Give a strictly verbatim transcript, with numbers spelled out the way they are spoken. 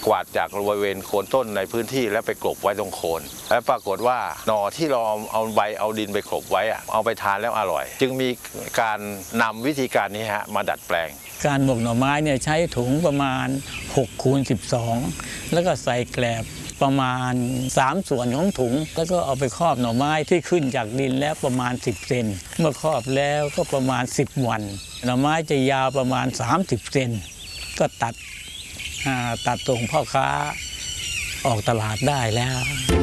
กวาดจากบริเวณโคนต้นในพื้นที่แล้วไปกลบไว้ตรงโคนและปรากฏว่าหน่อที่เราเอาใบเอาดินไปกลบไว้อะเอาไปทานแล้วอร่อยจึงมีการนำวิธีการนี้ฮะมาดัดแปลงการหมกหน่อไม้เนี่ยใช้ถุงประมาณหกคูณสิบสองแล้วก็ใส่แกลบประมาณสามส่วนของถุงแล้วก็เอาไปครอบหน่อไม้ที่ขึ้นจากดินแล้วประมาณสิบเซนเมื่อครอบแล้วก็ประมาณสิบวันหน่อไม้จะยาวประมาณสามสิบเซนก็ตัดตัดส่งพ่อค้าออกตลาดได้แล้ว